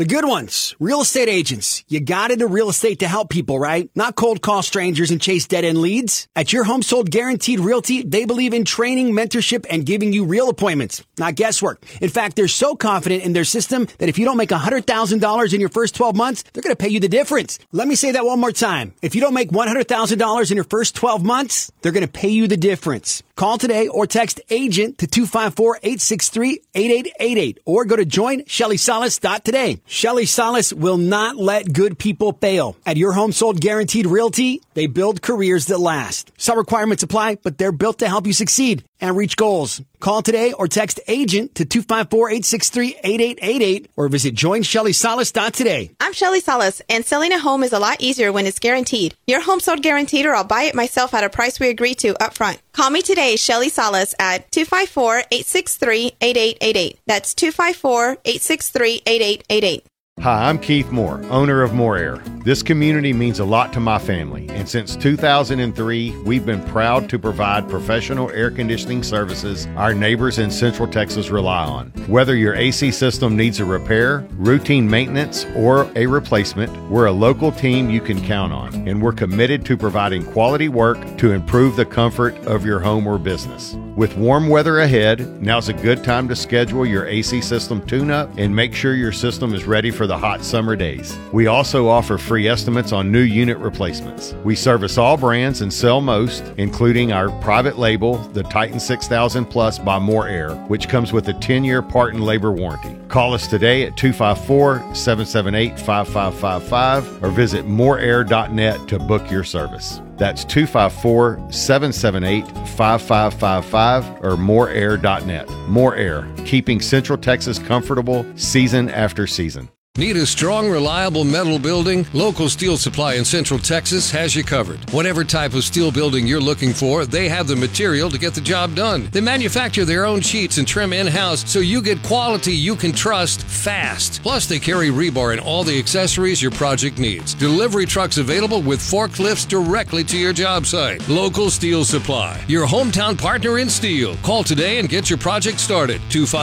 The good ones, real estate agents. You got into real estate to help people, right? Not cold call strangers and chase dead-end leads. At Your Home Sold Guaranteed Realty, they believe in training, mentorship, and giving you real appointments, not guesswork. In fact, they're so confident in their system that if you don't make $100,000 in your first 12 months, they're going to pay you the difference. Let me say that one more time. If you don't make $100,000 in your first 12 months, they're going to pay you the difference. Call today or text AGENT to 254-863-8888 or go to joinShellySalas.today. Shelly Salas will not let good people fail. At Your Home Sold Guaranteed Realty, they build careers that last. Some requirements apply, but they're built to help you succeed and reach goals. Call today or text AGENT to 254-863-8888 or visit joinShellySalas.today. I'm Shelly Salas, and selling a home is a lot easier when it's guaranteed. Your Home Sold Guaranteed, or I'll buy it myself at a price we agree to up front. Call me today, Shelly Salas, at 254-863-8888. That's 254-863-8888. Hi, I'm Keith Moore, owner of More Air. This community means a lot to my family, and since 2003, we've been proud to provide professional air conditioning services our neighbors in Central Texas rely on. Whether your AC system needs a repair, routine maintenance, or a replacement, we're a local team you can count on, and we're committed to providing quality work to improve the comfort of your home or business. With warm weather ahead, now's a good time to schedule your AC system tune-up and make sure your system is ready for the hot summer days. We also offer free estimates on new unit replacements. We service all brands and sell most, including our private label, the Titan 6000 Plus by More Air, which comes with a 10-year part and labor warranty. Call us today at 254-778-5555 or visit moreair.net to book your service. That's 254-778-5555 or moreair.net. More Air, keeping Central Texas comfortable season after season. Need a strong, reliable metal building? Local Steel Supply in Central Texas has you covered. Whatever type of steel building you're looking for, they have the material to get the job done. They manufacture their own sheets and trim in-house, so you get quality you can trust fast. Plus, they carry rebar and all the accessories your project needs. Delivery trucks available with forklifts directly to your job site. Local Steel Supply, your hometown partner in steel. Call today and get your project started.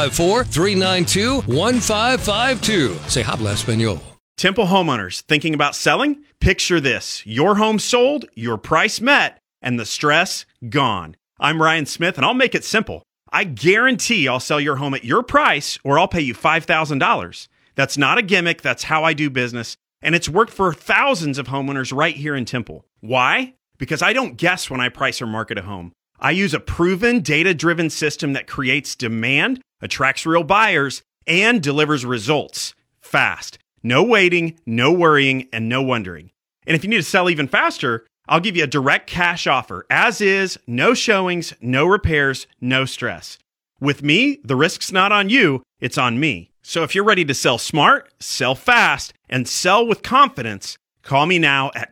254-392-1552. Say habla español. Temple homeowners thinking about selling? Picture this. Your home sold, your price met, and the stress gone. I'm Ryan Smith, and I'll make it simple. I guarantee I'll sell your home at your price, or I'll pay you $5,000. That's not a gimmick. That's how I do business. And it's worked for thousands of homeowners right here in Temple. Why? Because I don't guess when I price or market a home. I use a proven, data-driven system that creates demand, attracts real buyers, and delivers results fast. No waiting, no worrying, and no wondering. And if you need to sell even faster, I'll give you a direct cash offer. As is, no showings, no repairs, no stress. With me, the risk's not on you, it's on me. So if you're ready to sell smart, sell fast, and sell with confidence, call me now at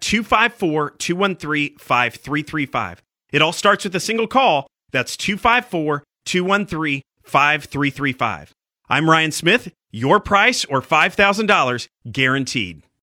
254-213-5335. It all starts with a single call. That's 254-213-5335. I'm Ryan Smith. Your price or $5,000 guaranteed.